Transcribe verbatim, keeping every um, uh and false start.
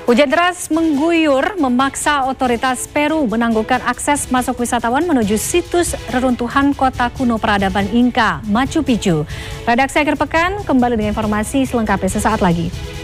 Hujan deras mengguyur memaksa otoritas Peru menangguhkan akses masuk wisatawan menuju situs reruntuhan kota kuno peradaban Inka, Machu Picchu. Redaksi Akhir Pekan kembali dengan informasi selengkapnya sesaat lagi.